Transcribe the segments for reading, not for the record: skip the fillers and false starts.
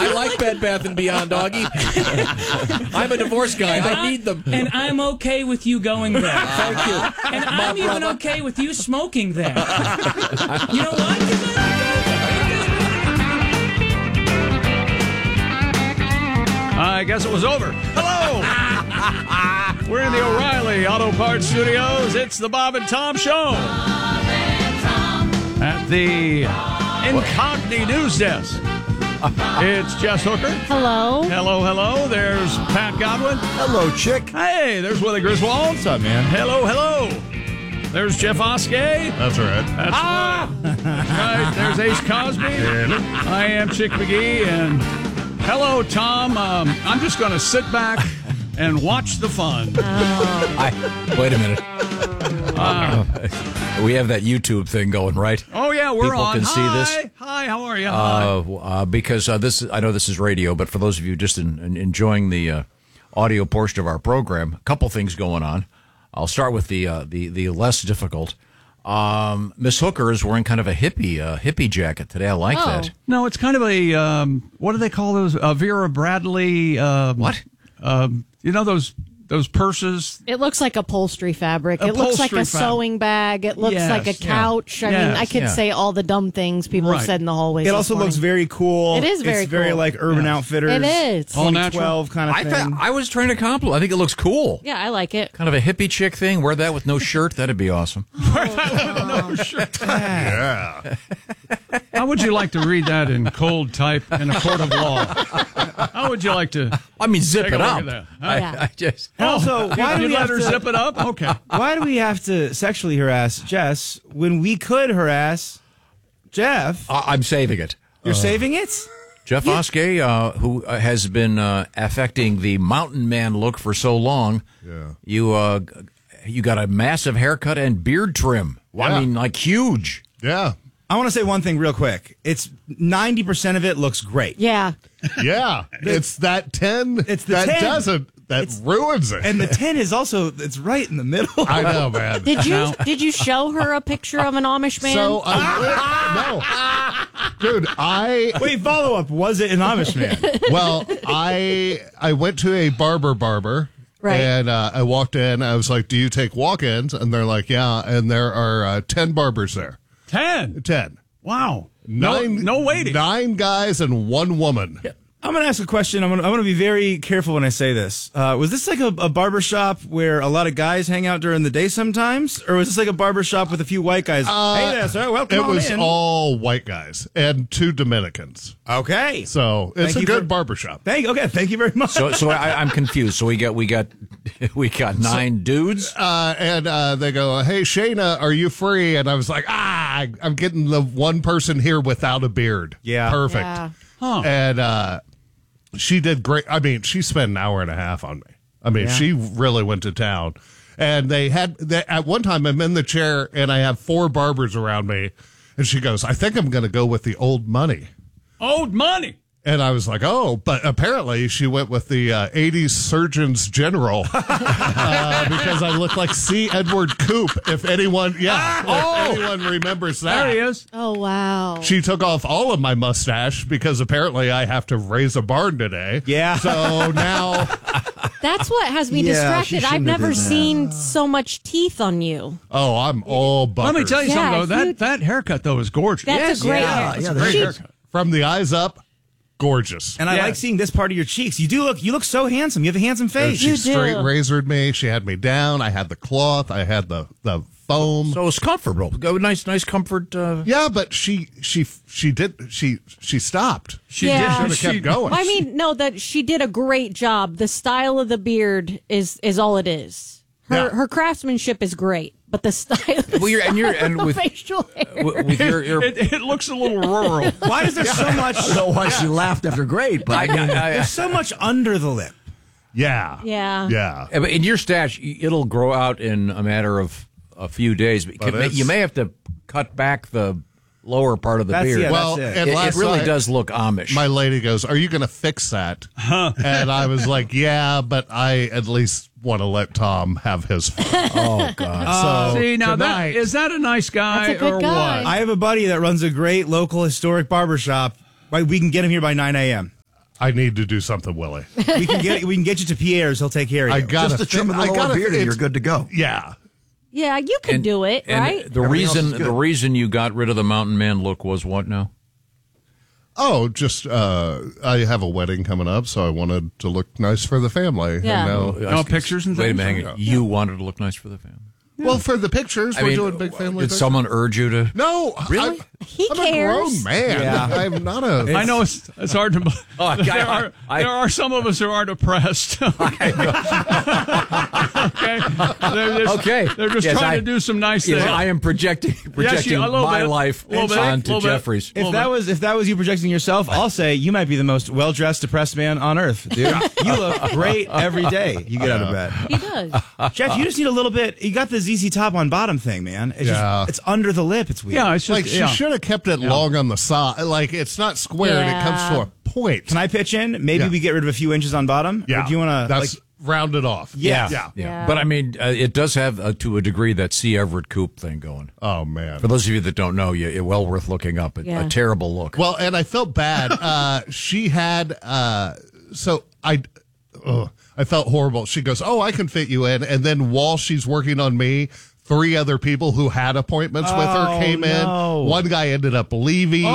I like Bed Bath & Beyond, doggy. I'm a divorce guy. I need them. And I'm okay with you going there. Thank you. And I'm even okay with you smoking there. You know why? 'Cause I like I guess it was over. Hello! We're in the O'Reilly Auto Parts Studios. It's the Bob and Tom Show. At the Incogni News Desk. It's Jess Hooker. Hello. Hello. There's Pat Godwin. Hello, chick. Hey, there's Willie Griswold. What's up, man? Hello. There's Jeff Oskey. That's right. That's right. There's Ace Cosby. I am Chick McGee. And hello, Tom. I'm just going to sit back and watch the fun. Wait a minute. We have that YouTube thing going, right? Oh, yeah, we're People on. can see this. Hi, how are you? Because I know this is radio, but for those of you just enjoying the audio portion of our program, a couple things going on. I'll start with the less difficult. Miss Hooker is wearing kind of a hippie jacket today. I like that. No, it's kind of a, what do they call those? Vera Bradley. What? You know those purses? It looks like upholstery fabric. It looks like a sewing bag. It looks like a couch. I mean, I could say all the dumb things people have said in the hallways. It also looks very cool. It is very It's very cool. like Urban Outfitters. It is. All 2012 kind of thing. I was trying to compliment. I think it looks cool. Yeah, I like it. Kind of a hippie chick thing. Wear that with no shirt. That'd be awesome. Yeah. How would you like to read that in cold type in a court of law? How would you like to? I mean, zip Take a it look up. at that. I just. And also, why do you we let have her to zip it up? Okay. Why do we have to sexually harass Jess when we could harass Jeff? I'm saving it. You're saving it? Jeff Oskey, who has been affecting the mountain man look for so long. Yeah. You got a massive haircut and beard trim. Well, Yeah. I mean, like huge. Yeah. I want to say one thing real quick. It's 90% of it looks great. Yeah. Yeah. It's that 10 It's the that 10. doesn't, that ruins it. And the 10 is also, it's right in the middle. I know, man. Did you show her a picture of an Amish man? So, no. Dude, Wait, follow up. Was it an Amish man? well, I went to a barber. Right. And I walked in. I was like, do you take walk-ins? And they're like, yeah. And there are 10 barbers there. 10. 10. Wow. Nine, No waiting. 9 guys and 1 woman. I'm going to ask a question. I'm going to be very careful when I say this. Was this like a barber shop where a lot of guys hang out during the day sometimes? Or was this like a barber shop with a few white guys? Hey there, sir. Welcome It on was in. all white guys and 2 Dominicans. Okay. So it's Thank a you good for- barbershop. Thank you very much. So I'm confused. So we got 9 dudes. And they go, hey, Shayna, are you free? And I was like, I'm getting the one person here without a beard. Yeah. Perfect. Yeah. And she did great. I mean, she spent an hour and a half on me. I mean, she really went to town. And at one time, I'm in the chair and I have 4 barbers around me. And she goes, I think I'm going to go with the old money. Old money. And I was like, oh, but apparently she went with the 80s Surgeons General because I look like C. Edward Coop, if anyone remembers that. There he is. Oh, wow. She took off all of my mustache because apparently I have to raise a barn today. Yeah. So now... That's what has me Yeah, she distracted. I've shouldn't have never done that. seen so much teeth on you. Oh, I'm all butters. Let me tell you Yeah, something, though. you- That haircut, though, is gorgeous. That's a great hair. yeah, Great She- haircut. From the eyes up, gorgeous. And I like seeing this part of your cheeks. You look so handsome. You have a handsome face. She You straight do. razored me. She had me down. I had the cloth. I had the foam. So it's comfortable. Go nice comfort. Yeah, but she stopped. She Yeah. did. Should have kept going. I mean, no, that she did a great job. The style of the beard is all it is. Her craftsmanship is great, but the style of Well, and the with facial hair. with your It looks a little rural. Why is there so much? I don't know why she laughed after great, but There's so much under the lip. Yeah. Yeah. Yeah. in your stash, it'll grow out in a matter of a few days. You may have to cut back the lower part of the beard. Yeah, Well, that's and it last really night, does look Amish. my lady goes, "Are you going to fix that?" And I was like, "Yeah, but I at least want to let Tom have his fun." Oh God! So See, now tonight, is that a nice guy That's a good or guy. what? I have a buddy that runs a great local historic barbershop. Right, we can get him here by 9 a.m. I need to do something, Willie. We can get you to Pierre's. He'll take care of you. I got Just the trim of the lower beard, and you're good to go. Yeah. Yeah, you can do it, right? The Everything else is the good. reason you got rid of the mountain man look was what now? Oh, just I have a wedding coming up, so I wanted to look nice for the family. Yeah. And now, Oh, pictures and Wait a things? minute, hang on. You wanted to look nice for the family. well, for the pictures, we're doing big family. Did pictures. someone urge you to? No, Really? He I'm cares. a grown man. Yeah. I'm not a. I know it's hard to. There are some of us who aren't oppressed. Okay, they're just Yes, trying to do some nice things. I am projecting a little my bit. life Little bit. onto Little bit. Jeffrey's. If that was you projecting yourself, I'll say you might be the most well-dressed depressed man on earth, dude. You look great every day you get out of bed. He does. Jeff, you just need a little bit. You got the ZZ top on bottom thing, man. It's Yeah. it's under the lip. It's weird. Yeah, it's just Like she should have kept it long on the side. Like it's not square and it comes to a point. Can I pitch in? Maybe Yeah. we get rid of a few inches on bottom. Yeah. Or do you want to? That's rounded off. Yeah. Yeah. Yeah. But I mean, it does have to a degree that C. Everett Koop thing going. Oh man. For those of you that don't know, it's well worth looking up. Yeah. A terrible look. Well, and I felt bad. She had so I felt horrible. She goes, "Oh, I can fit you in." And then while she's working on me, 3 other people who had appointments with her came no. in. One guy ended up leaving.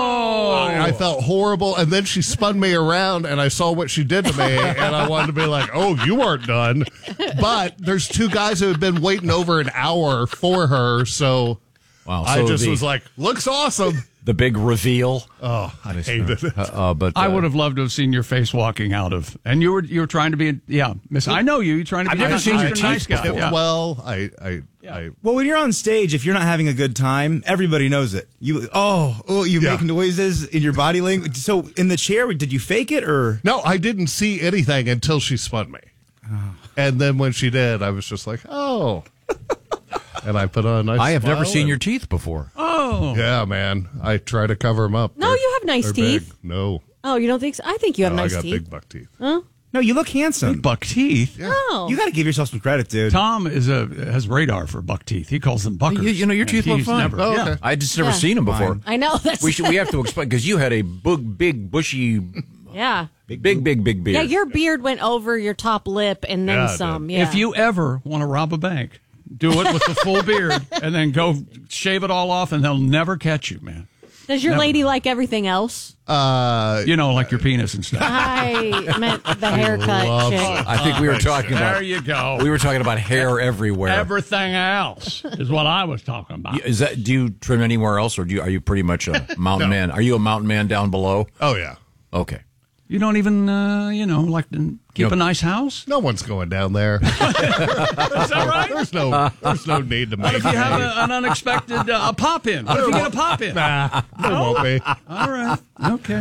I felt horrible. And then she spun me around and I saw what she did to me. And I wanted to be like, "Oh, you aren't done." But there's 2 guys who had been waiting over an hour for her. So, Wow. I So just the- was like, "Looks awesome." the big reveal. Oh, I hated it. But I would have loved to have seen your face walking out of, and you were trying to be, Miss. I know you. You're trying to be. I've never seen your Mr. Nice teeth guy. before. Yeah. Well, I Well, when you're on stage, if you're not having a good time, everybody knows it. You Yeah. make noises in your body language. So in the chair, did you fake it or? no, I didn't see anything until she spun me, and then when she did, I was just like, "Oh," and I put on a nice. I have never smile seen and- your teeth before. Oh, Yeah, man, I try to cover them up. No, you have nice They're teeth. big. No, Oh, you don't think so? I think you have no, nice I got teeth. big buck teeth. No, you look handsome. buck teeth. Oh. You got to give yourself some credit, dude. Tom has radar for buck teeth. He calls them buckers. Your And teeth look he's fine. never- Oh, yeah. okay. I just never Yeah. seen them before. I know. That's We have to explain because you had a big bushy, yeah. big beard. Yeah, your beard went over your top lip and then Yeah, it some. did. Yeah. If you ever want to rob a bank, do it with the full beard, and then go shave it all off, and they'll never catch you, man. Does your lady like everything else? You know, like your penis and stuff. I meant the haircut loves chick. it. I think we were talking There about. you go. We were talking about hair everywhere. Everything else is what I was talking about. Is that? Do you trim anywhere else, or are you pretty much a mountain man? Are you a mountain man down below? Oh yeah, Okay. You don't even, like to keep a nice house? no one's going down there. Is that right? There's no need to make. If you have an unexpected a pop in, what if you get a pop in? Nah, there won't be. All right, okay.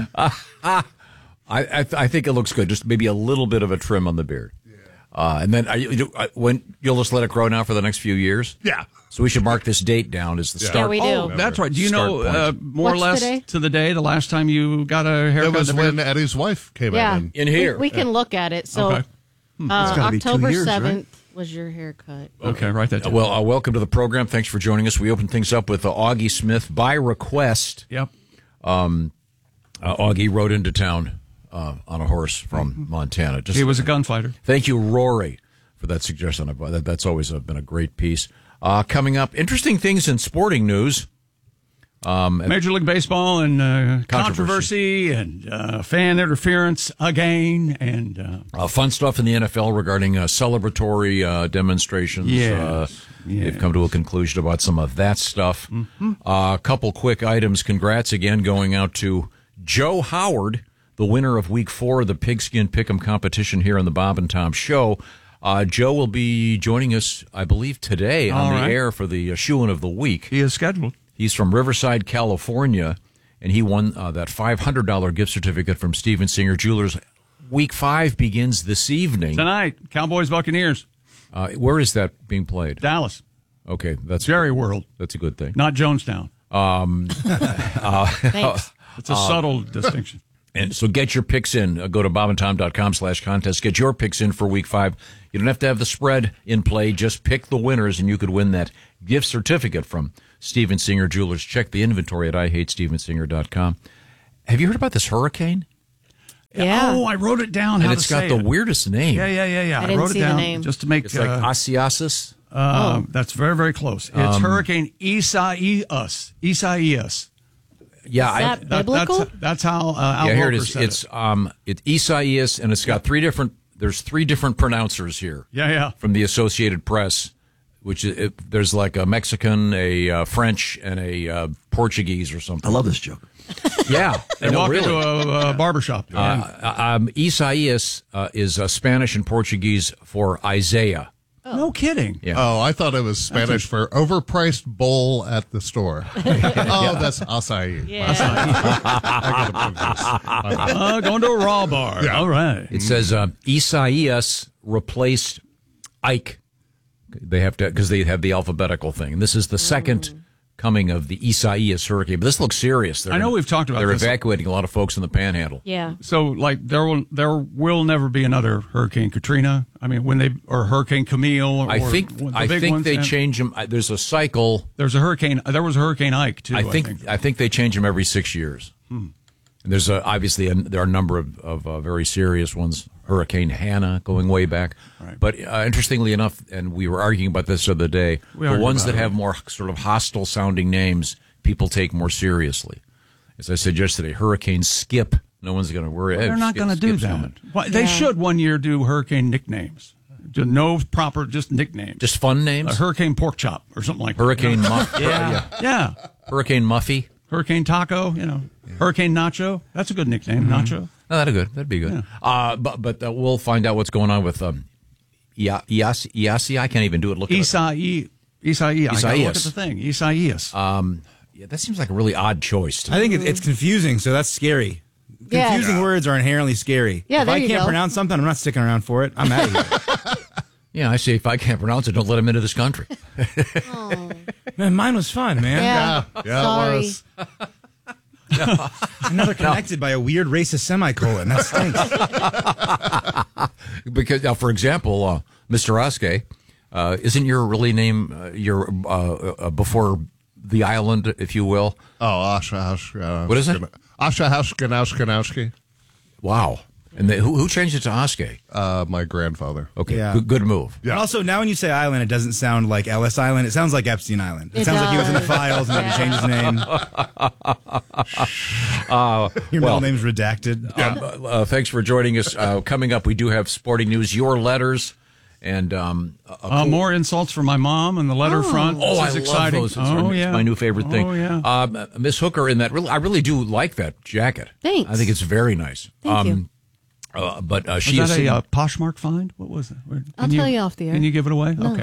I think it looks good. Just maybe a little bit of a trim on the beard. And then when you'll just let it grow now for the next few years. Yeah. So we should mark this date down as the start. Yeah, we do. Oh, that's right. Do you know Start point. more or What's less today? to the day the last time you got a haircut? It was when Eddie's wife came Yeah. in. In here. We can look at it. So Okay. gotta be 2 October years, 7th was your haircut. Okay, write that down. Well, welcome to the program. Thanks for joining us. We open things up with Augie Smith by request. Yep. Augie rode into town on a horse from Montana. Just He was a gunfighter. Thank you, Rory, for that suggestion. That's always been a great piece. Coming up, interesting things in sporting news. Major League Baseball and controversy and fan interference again and Fun stuff in the NFL regarding celebratory demonstrations. Yes. They've come to a conclusion about some of that stuff. A couple quick items. Congrats again going out to Joe Howard, the winner of Week 4 of the Pigskin Pick'em competition here on the Bob and Tom Show. Joe will be joining us, I believe, today on the air for the Shoein' of the Week. he is scheduled. He's from Riverside, California, and he won that $500 gift certificate from Steven Singer Jewelers. Week 5 begins this evening. Tonight, Cowboys Buccaneers, Where is that being played? Dallas, Okay, that's Jerry World, That's a good thing. not Jonestown. Thanks. It's a subtle distinction. And so get your picks in. Go to bobandtom.com/contest. Get your picks in for Week 5. You don't have to have the spread in play. Just pick the winners, and you could win that gift certificate from Steven Singer Jewelers. Check the inventory at IHateStevenSinger.com. Have you heard about this hurricane? Yeah. Oh, I wrote it down. How And it's to got say the it. weirdest name. Yeah. I didn't wrote see it the down name. just to make. It's like Asiasis. That's very, very close. It's Hurricane Isaias. Isaias. Yeah, Is that biblical? That's how Al yeah. Here Roker it is. said It's Isaias, and it's got there's three different pronouncers here. Yeah. From the Associated Press, which is there's like a Mexican, a French, and a Portuguese or something. I love this joke. Yeah, They walk into a barbershop. Isaias is Spanish and Portuguese for Isaiah. No kidding. Yeah. Oh, I thought it was Spanish for overpriced bowl at the store. That's acai. Yeah. I gotta put this. Going to a raw bar. Yeah. All right. It says Isaias replaced Ike. They have to because they have the alphabetical thing. And this is the second coming of the Isaias hurricane. But this looks serious. I know we've talked about They're this. evacuating a lot of folks in the Panhandle. Yeah. So, like, there will never be another Hurricane Katrina. I mean, or Hurricane Camille. Or I think the big ones, they and change them. There's a cycle. There was a Hurricane Ike too. I think they change them every 6 years. And there's obviously there are a number of very serious ones. Hurricane Hannah going way back. Right. But interestingly enough, and we were arguing about this the other day, the argued ones about that it. have more sort of hostile sounding names, people take more seriously. As I said yesterday, Hurricane Skip. No one's going to worry. They're not going to do Skip's that. coming. Well, they should one year do hurricane nicknames. No proper, just nicknames. Just fun names. Hurricane Pork Chop or something like Hurricane that. Muff. Yeah. Hurricane Muffy. Hurricane Taco. Hurricane Nacho. That's a good nickname. Nacho. Oh, that'd be good. But we'll find out what's going on with Iasi. I can't even do it. Look at it. Isaias. I gotta look at the thing. Isaias. Yeah, that seems like a really odd choice to me. I think it's confusing, so that's scary. Yeah. Confusing words are inherently scary. Yeah, if there I you can't go. pronounce something, I'm not sticking around for it. I'm out of here. Yeah, I say if I can't pronounce it, don't let him into this country. Man, mine was fun, man. Yeah. Yeah, Sorry. it was. Another connected by a weird racist semicolon. That stinks. Because, for example, Mr. Oskey, isn't your really name before the island, if you will? Oh, Asha. What is it? Asha Hashkanowski. Wow. And who changed it to Oskey? My grandfather. Okay, Yeah. good move. Yeah. And also, now when you say island, it doesn't sound like Ellis Island. It sounds like Epstein Island. It It sounds like he was in the does. files and had to change his name. Your middle name's redacted. Thanks for joining us. Coming up, we do have sporting news, your letters, and More insults from my mom on the letter front. Oh, This I is love exciting. those. It's my new favorite thing. Oh, yeah. Miss Hooker, I really do like that jacket. Thanks. I think it's very nice. Thank you. But Was she that is a Poshmark find? What was it? I'll tell you off the air. Can you give it away? Okay.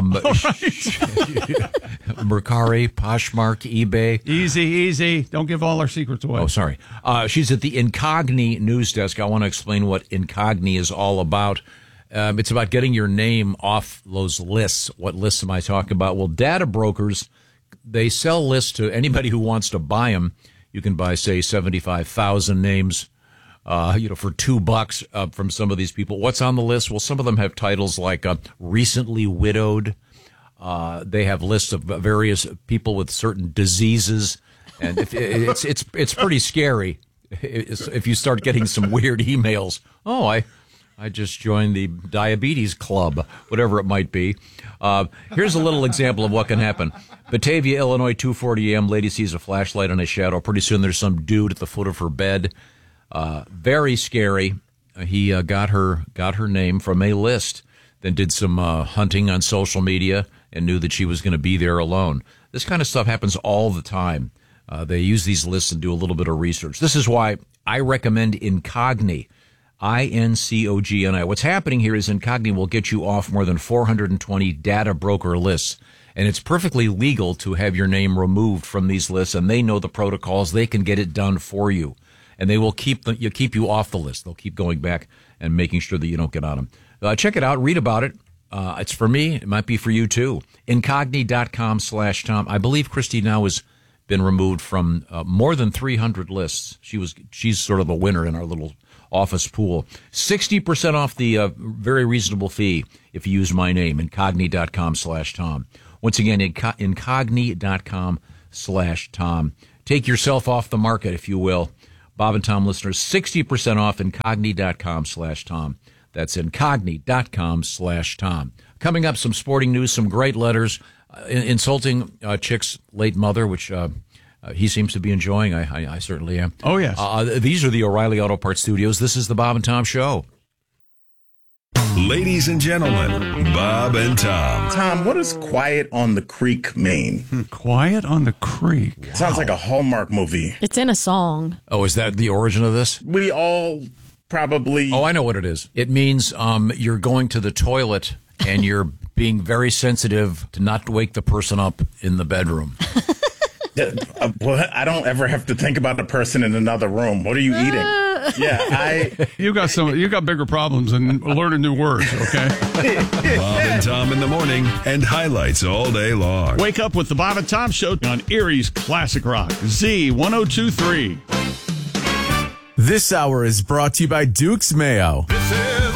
Mercari, Poshmark, eBay. Easy. Don't give all our secrets away. Oh, sorry. She's at the Incogni news desk. I want to explain what Incogni is all about. It's about getting your name off those lists. What lists am I talking about? Well, data brokers, they sell lists to anybody who wants to buy them. You can buy, say, 75,000 names, for $2 from some of these people. What's on the list? Well, some of them have titles like recently widowed. They have lists of various people with certain diseases, and it's pretty scary if you start getting some weird emails. Oh, I just joined the diabetes club, whatever it might be. Here's a little example of what can happen. Batavia, Illinois, 2:40 a.m. Lady sees a flashlight in a shadow. Pretty soon there's some dude at the foot of her bed. Very scary. He got her name from a list, then did some hunting on social media and knew that she was going to be there alone. This kind of stuff happens all the time. They use these lists and do a little bit of research. This is why I recommend Incogni. Incogni. What's happening here is Incogni will get you off more than 420 data broker lists. And it's perfectly legal to have your name removed from these lists, and they know the protocols. They can get it done for you. And they will keep you off the list. They'll keep going back and making sure that you don't get on them. Check it out. Read about it. It's for me. It might be for you, too. Incogni.com/Tom. I believe Christy now has been removed from more than 300 lists. She's sort of a winner in our little office pool. 60% off the very reasonable fee if you use my name, incogni.com/Tom. Once again, incogni.com/Tom. Take yourself off the market, if you will, Bob and Tom listeners 60% off Incogni.com/Tom. That's Incogni.com/Tom. Coming up, some sporting news, some great letters insulting Chick's late mother, which he seems to be enjoying. I certainly am. Oh, yes. These are the O'Reilly Auto Parts Studios. This is the Bob and Tom Show. Ladies and gentlemen, Bob and Tom. Tom, what does Quiet on the Creek mean? Quiet on the Creek. Sounds like a Hallmark movie. It's in a song. Oh, is that the origin of this? We all probably... Oh, I know what it is. It means you're going to the toilet and you're being very sensitive to not wake the person up in the bedroom. I don't ever have to think about the person in another room. What are you eating? You got bigger problems than learning new words, okay? Bob and Tom in the morning and highlights all day long. Wake up with the Bob and Tom Show on Erie's Classic Rock, Z1023. This hour is brought to you by Duke's Mayo.